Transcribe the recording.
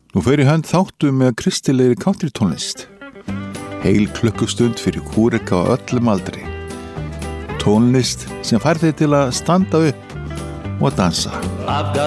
Nú fer í hönd þáttu með kristilegri countrytónlist. Heil klukkustund fyrir kúreka á öllum aldri. Tónlist sem fær þig til að standa upp og dansa. I've got